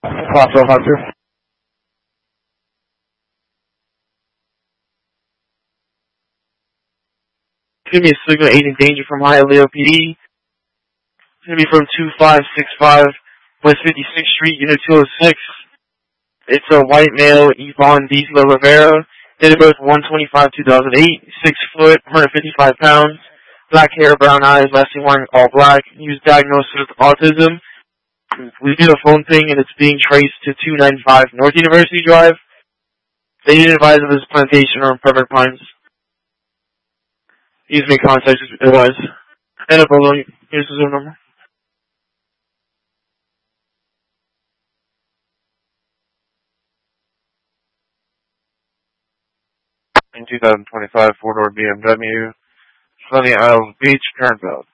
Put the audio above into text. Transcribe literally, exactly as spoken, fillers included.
Possible Hunter. Give me a signal eight in danger from Hialeah P D. It's going to be from two five six five West fifty-sixth Street, Unit two oh six. It's a white male, Yvonne Diesla Rivera. Date of birth one twenty-five two thousand eight. six foot, one hundred fifty-five pounds. Black hair, brown eyes, last seen wearing all black. He was diagnosed with autism. We did a phone ping and it's being traced to two ninety-five North University Drive. They didn't advise of his plantation or in Pepper Pines. He's made contact with advise. And a below, here's his own number. In two thousand twenty-five four-door B M W, Sunny Isles Beach, Kernfeld.